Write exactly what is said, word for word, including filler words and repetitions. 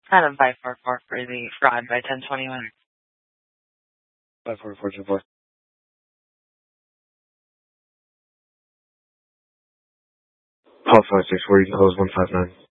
Adam five four four for the fraud by ten twenty-one. five four four two four. Paul five six four, you can close one five nine.